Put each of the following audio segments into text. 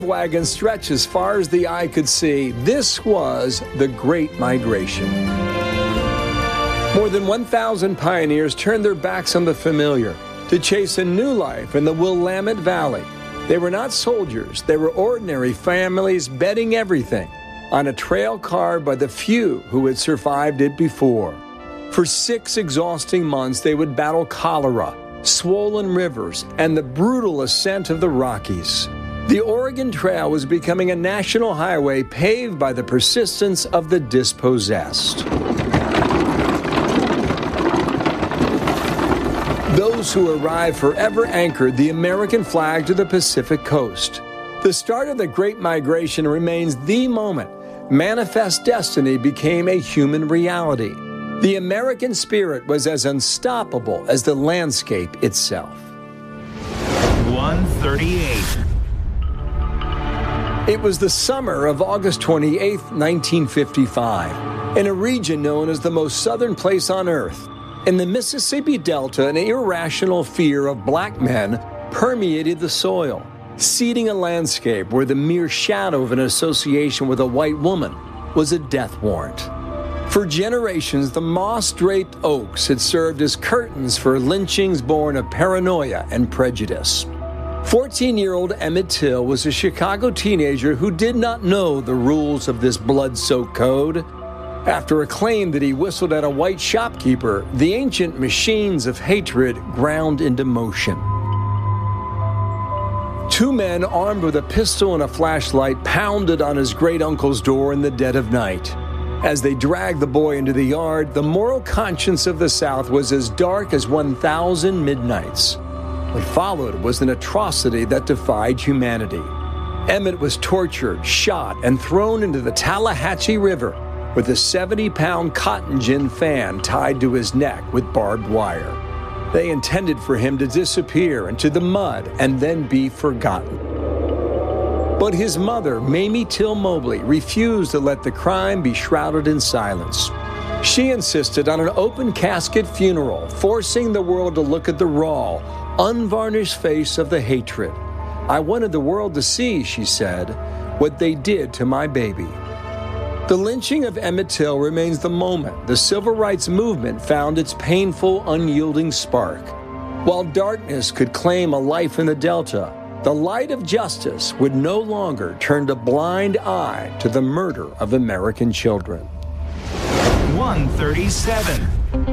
Wagon stretched as far as the eye could see. This was the Great Migration. More than 1,000 pioneers turned their backs on the familiar to chase a new life in the Willamette Valley. They were not soldiers. They were ordinary families betting everything on a trail carved by the few who had survived it before. For 6 exhausting months, they would battle cholera, swollen rivers, and the brutal ascent of the Rockies. The Oregon Trail was becoming a national highway paved by the persistence of the dispossessed. Those who arrived forever anchored the American flag to the Pacific coast. The start of the Great Migration remains the moment manifest destiny became a human reality. The American spirit was as unstoppable as the landscape itself. 138. It was the summer of August 28, 1955, in a region known as the most southern place on earth. In the Mississippi Delta, an irrational fear of black men permeated the soil, seeding a landscape where the mere shadow of an association with a white woman was a death warrant. For generations, the moss-draped oaks had served as curtains for lynchings born of paranoia and prejudice. 14-year-old Emmett Till was a Chicago teenager who did not know the rules of this blood-soaked code. After a claim that he whistled at a white shopkeeper, the ancient machines of hatred ground into motion. 2 men armed with a pistol and a flashlight pounded on his great-uncle's door in the dead of night. As they dragged the boy into the yard, the moral conscience of the South was as dark as 1,000 midnights. What followed was an atrocity that defied humanity. Emmett was tortured, shot, and thrown into the Tallahatchie River with a 70-pound cotton gin fan tied to his neck with barbed wire. They intended for him to disappear into the mud and then be forgotten. But his mother, Mamie Till Mobley, refused to let the crime be shrouded in silence. She insisted on an open casket funeral, forcing the world to look at the raw, unvarnished face of the hatred. I wanted the world to see, she said, what they did to my baby. The lynching of Emmett Till remains the moment the civil rights movement found its painful, unyielding spark. While darkness could claim a life in the Delta, the light of justice would no longer turn a blind eye to the murder of American children. 137.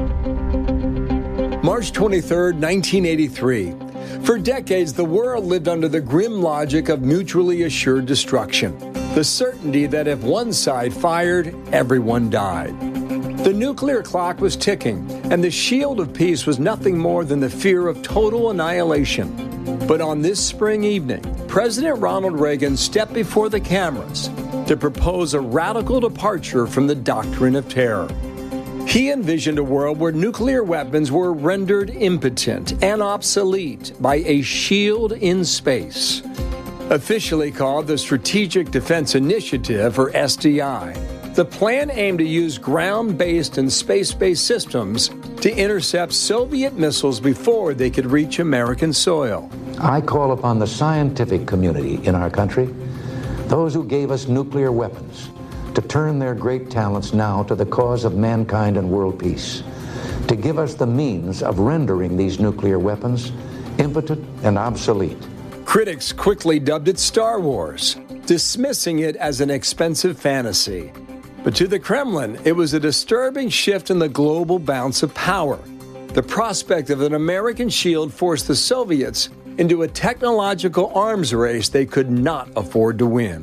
March 23, 1983. For decades, the world lived under the grim logic of mutually assured destruction. The certainty that if one side fired, everyone died. The nuclear clock was ticking, and the shield of peace was nothing more than the fear of total annihilation. But on this spring evening, President Ronald Reagan stepped before the cameras to propose a radical departure from the doctrine of terror. He envisioned a world where nuclear weapons were rendered impotent and obsolete by a shield in space. Officially called the Strategic Defense Initiative, or SDI, the plan aimed to use ground-based and space-based systems to intercept Soviet missiles before they could reach American soil. I call upon the scientific community in our country, those who gave us nuclear weapons, to turn their great talents now to the cause of mankind and world peace, to give us the means of rendering these nuclear weapons impotent and obsolete. Critics quickly dubbed it Star Wars, dismissing it as an expensive fantasy. But to the Kremlin, it was a disturbing shift in the global balance of power. The prospect of an American shield forced the Soviets into a technological arms race they could not afford to win.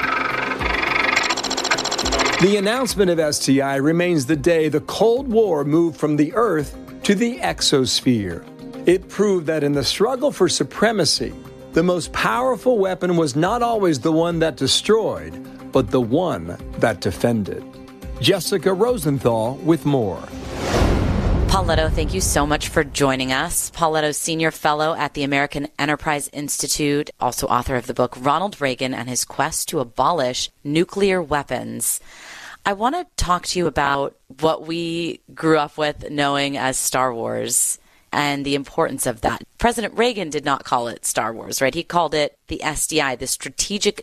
The announcement of SDI remains the day the Cold War moved from the Earth to the exosphere. It proved that in the struggle for supremacy, the most powerful weapon was not always the one that destroyed, but the one that defended. Jessica Rosenthal with more. Pauletto, thank you so much for joining us. Pauletto, Senior Fellow at the American Enterprise Institute, also author of the book Ronald Reagan and His Quest to Abolish Nuclear Weapons. I want to talk to you about what we grew up with knowing as Star Wars. and the importance of that. President Reagan did not call it Star Wars, right? He called it the SDI, the Strategic